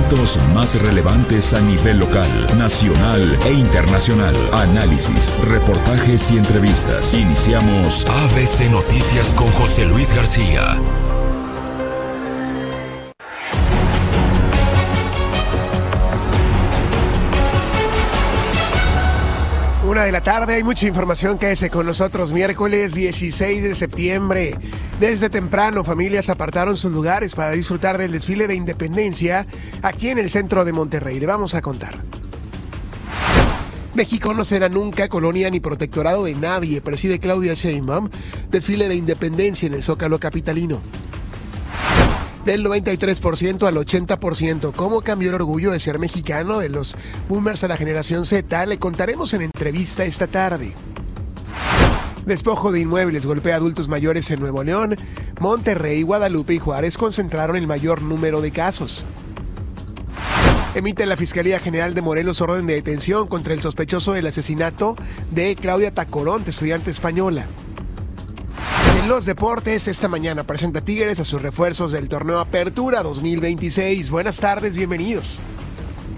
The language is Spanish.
eventos más relevantes a nivel local, nacional e internacional. Análisis, reportajes y entrevistas. Iniciamos ABC Noticias con José Luis García. Una de la tarde, hay mucha información. Quédese con nosotros. Miércoles 16 de septiembre. Desde temprano, familias apartaron sus lugares para disfrutar del desfile de Independencia aquí en el centro de Monterrey. Le vamos a contar. México no será nunca colonia ni protectorado de nadie, preside Claudia Sheinbaum. Desfile de Independencia en el Zócalo capitalino. Del 93% al 80%. ¿Cómo cambió el orgullo de ser mexicano de los boomers a la generación Z? Le contaremos en entrevista esta tarde. Despojo de inmuebles golpea a adultos mayores en Nuevo León. Monterrey, Guadalupe y Juárez concentraron el mayor número de casos. Emite la Fiscalía General de Morelos orden de detención contra el sospechoso del asesinato de Claudia Tacoronte, estudiante española. En los deportes, esta mañana presenta Tigres a sus refuerzos del torneo Apertura 2026. Buenas tardes, bienvenidos.